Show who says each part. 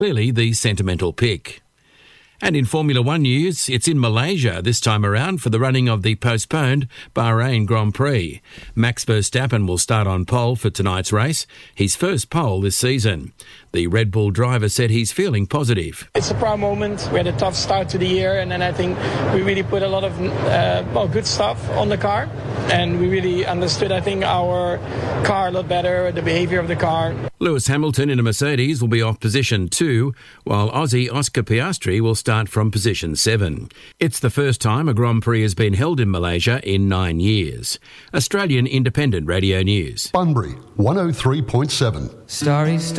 Speaker 1: clearly the sentimental pick. And in Formula One news, it's in Malaysia this time around for the running of the postponed Bahrain Grand Prix. Max Verstappen will start on pole for tonight's race, his first pole this season. The Red Bull driver said he's feeling positive.
Speaker 2: It's a proud moment. We had a tough start to the year, and then I think we really put a lot of good stuff on the car. And we really understood, I think, our car a lot better, the behaviour of the car.
Speaker 1: Lewis Hamilton in a Mercedes will be off position 2, while Aussie Oscar Piastri will start from position 7. It's the first time a Grand Prix has been held in Malaysia in 9 years. Australian Independent Radio News.
Speaker 3: Bunbury, 103.7.
Speaker 4: Starry,